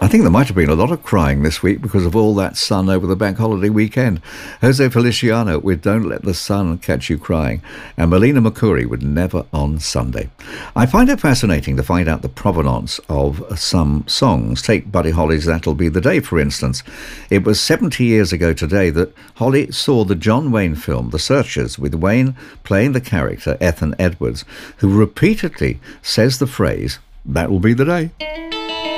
think there might have been a lot of crying this week because of all that sun over the bank holiday weekend. Jose Feliciano with Don't Let the Sun Catch You Crying, and Melina Mercouri with Never on Sunday. I find it fascinating to find out the provenance of some songs. Take Buddy Holly's That'll Be the Day, for instance. It was 70 years ago today that Holly saw the John Wayne film The Searchers, with Wayne playing the character Ethan Edwards, who repeatedly says the phrase, "That'll be the day."